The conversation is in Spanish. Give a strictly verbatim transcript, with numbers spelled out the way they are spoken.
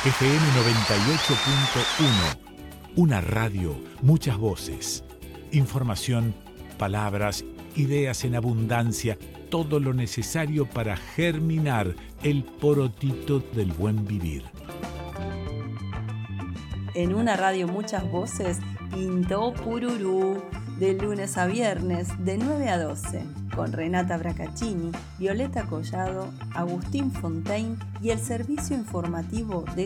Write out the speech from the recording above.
F M noventa y ocho punto uno. Una radio, muchas voces. Información, palabras, ideas en abundancia. Todo lo necesario para germinar el porotito del buen vivir. En una radio muchas voces, Pintó Pururú, de lunes a viernes, de nueve a doce, con Renata Bracaccini, Violeta Collado, Agustín Fontaine y el servicio informativo de